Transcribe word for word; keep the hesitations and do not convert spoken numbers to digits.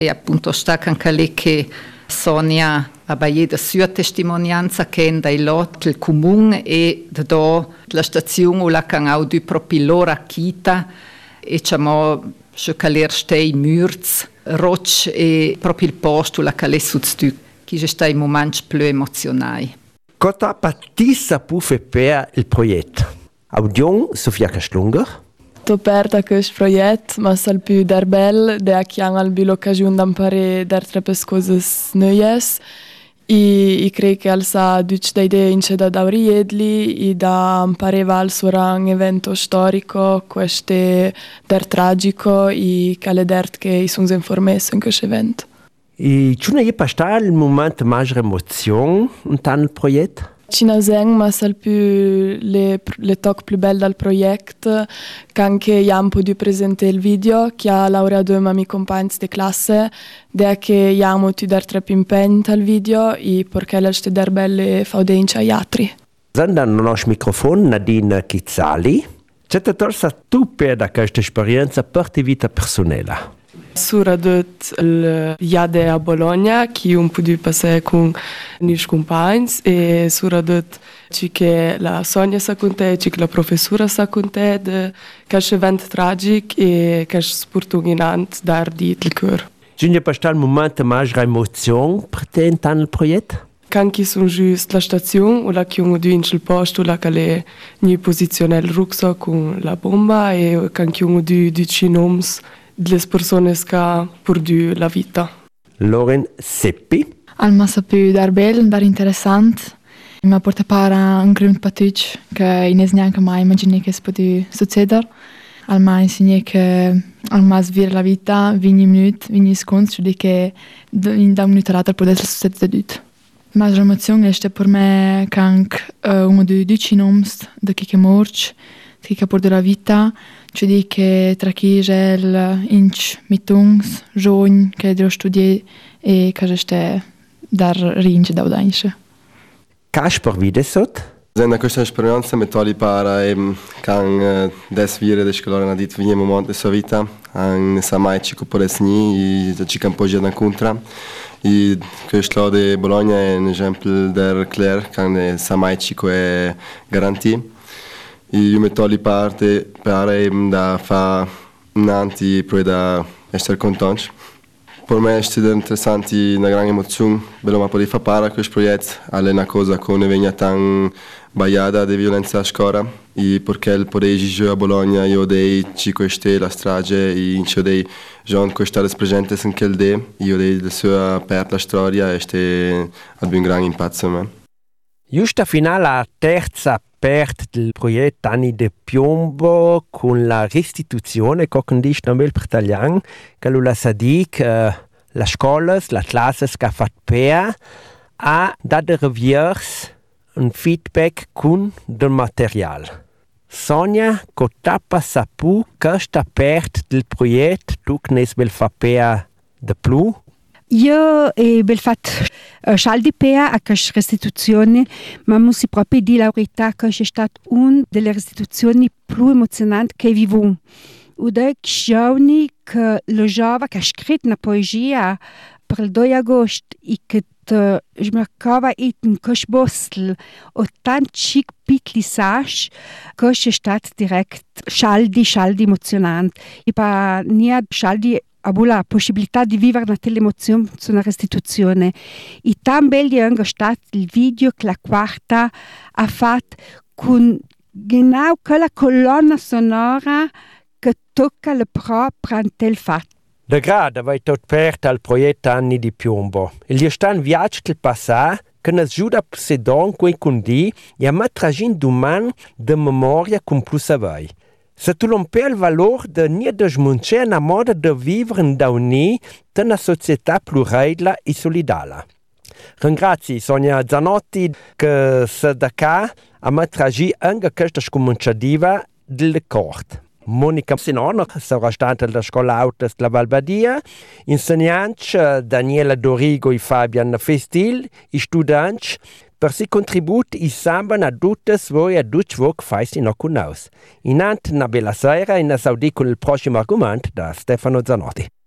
E appunto sta anche lì che Sonia ha da sua testimonianza che è dai lot il comune e da la stazione la canau di proprio l'ora chita e diciamo scecaler stei murs roch e proprio il posto la calè sudstu che è stai momenti più emozionali. Cosa patissa pu fe per il progetto? Audion Sofia Castlunga. Sto aperta questo progetto, ma sal più dar bel, de che hanno al l'occasione di imparare dar tre cose nuove. E credo che al sa duc da idee in ceda da riedli e da imparare al suo un evento storico, questo dar tragico e che le dert che sono informati in questo evento. E c'è un passato il momento maggiore emozione in il progetto? Cina Zeng, ma sal più le, le toc più belle dal progetto, che anche abbiamo potuto presentare il video, che ha laureato due miei compagni di classe, da che abbiamo potuto dare tre impegni al video e perché le ste dar belle faudenci agli altri. Zanda il nostro microfono Nadine Chizzali. C'è torsa tu per questa esperienza per tua vita personale? Sura dot il Iade a Bologna, che un po' di passare con i miei compagni, e sura dot che la Sonia sa con te, che la professora sa con te, di questo evento tragico e questo sportunginante dar di il cuore. C'è passato il momento maggiore emozione per te in il progetto? Anche sono giusto la stazione, o la che uno di il posto, la che le ni posizione il rucksack con la bomba e anche uno di di noms delle persone che hanno perduto la vita. Loren Seppi. Alma sa più dar bel, dar interessante. Mi ha portato a un grund patuc che non neanche mai immaginato che potesse succedere. Alma ha insegnato che alma svira la vita, vini minuti, vini secondi, cioè che in da un minuto all'altro può essere successo. Ma l'emozione è per me che anche uh, uno dei dieci nomi di chi è morto, di chi ha perduto la vita, cioè che tra chi è il inch mitungs, giovani che devono studiare e che è dar ringe da udainche. Kasper Videsot. Zenda questa esperienza mi toglie para e can des vire de scolore na dit vigni moment de sua vita, an ne sa mai ci coporesni e ci campo già na contra. E questo de Bologna è un esempio del Claire che ne sa mai ci è garantì. E io mi toglie parte per da fa nanti per da essere contento. Per me è stato interessante, una grande emozione, bello ma poter fare parte di questo progetto, è una cosa che non viene tan bagliata di violenza a scuola e perché il potere di a Bologna io dei ci queste la strage e in ciò dei John che sta presente in quel day io dei la sua per la storia e ste ha un grande impatto su me. Giusto finale la terza parte del progetto Anni de Piombo con la restituzione che condisce nel italiano che la sa di che la scuola, la classe che ha fatto per ha dato riviers un feedback con del materiale. Sonia, che tappa sapu questa parte del progetto tu che ne vel fa per de più? Io e bel fatto uh, scialdi pea a questa restituzione, ma mussi proprio dire la verità che è stata una delle restituzioni più emozionanti che vivo. Udai giovani che lo giova che ha scritto una poesia per il due agosto e che smercava in questo bostel o tanti piccoli sasci che è stato direct scialdi, scialdi emozionante. E per niente scialdi avevo la possibilità di vivere una tale emozione su una restituzione. E tan bello è anche stato il video che la quarta ha fatto con genau quella colonna sonora che tocca le proprie in tel fatto. Da grada vai tot perto al progetto Anni di Piombo. Il sta viaggio del passato che nos aiuta a possedere quei condi e a mettere in domani de memoria con più savai. Se tu non per il valore di non smuncere una moda di vivere in Dauni in una società più regola e solidale. Ringrazio Sonia Zanotti che se da qua a mettere anche questa scominciativa del corte. Monica Sinona, sarà stata della scuola Autos della Valbadia, insegnanti Daniela Dorigo e Fabian Festil, e studenti per si contributo e sambano a tutte voi a tutti voi che fai si non conosce. Intanto una bella sera e una saudi con il prossimo argomento da Stefano Zanotti.